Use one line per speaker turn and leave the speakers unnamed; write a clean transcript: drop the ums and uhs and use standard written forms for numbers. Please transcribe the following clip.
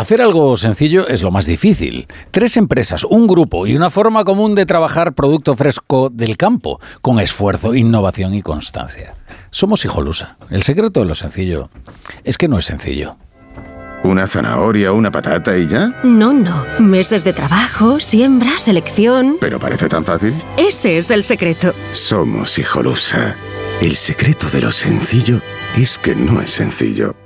Hacer algo sencillo es lo más difícil. 3 empresas, un grupo y una forma común de trabajar producto fresco del campo, con esfuerzo, innovación y constancia. Somos Hijolusa. El secreto de lo sencillo es que no es sencillo.
¿Una zanahoria, una patata y ya?
No. Meses de trabajo, siembra, selección...
¿Pero parece tan fácil?
Ese es el secreto.
Somos Hijolusa. El secreto de lo sencillo es que no es sencillo.